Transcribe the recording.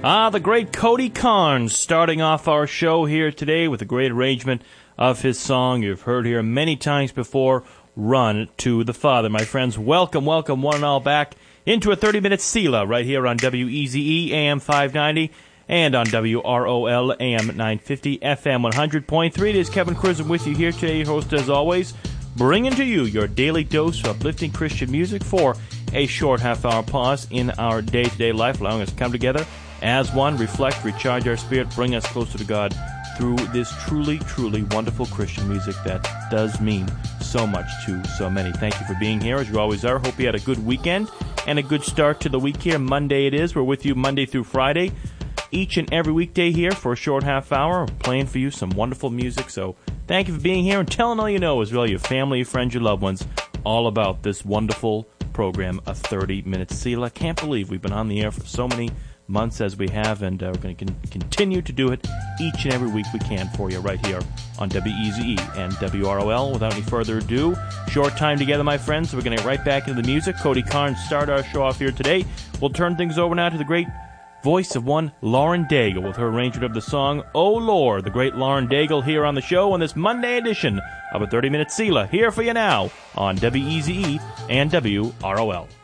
The great Cody Carnes starting off our show here today with a great arrangement of his song you've heard here many times before, Run to the Father. My friends, welcome one and all back into a 30-minute Selah right here on WEZE AM 590 and on WROL AM 950 FM 100.3. It is Kevin Crism with you here today, your host as always, bringing to you your daily dose of uplifting Christian music for a short half-hour pause in our day-to-day life, allowing us to come together as one, reflect, recharge our spirit, bring us closer to God through this truly, truly wonderful Christian music that does mean so much to so many. Thank you for being here, as you always are. Hope you had a good weekend and a good start to the week here. Monday it is. We're with you Monday through Friday, each and every weekday here for a short half hour, playing for you some wonderful music. So thank you for being here and telling all you know as well, your family, your friends, your loved ones, all about this wonderful program, a 30-minute Selah. Can't believe we've been on the air for so many months as we have, and we're going to continue to do it each and every week we can for you right here on WEZE and WROL. Without any further ado, short time together, my friends, so we're going to get right back into the music. Cody Carnes start our show off here today. We'll turn things over now to the great voice of one Lauren Daigle with her arrangement of the song Oh Lord. The great Lauren Daigle here on the show on this Monday edition of a 30-minute Selah, here for you now on WEZE and WROL.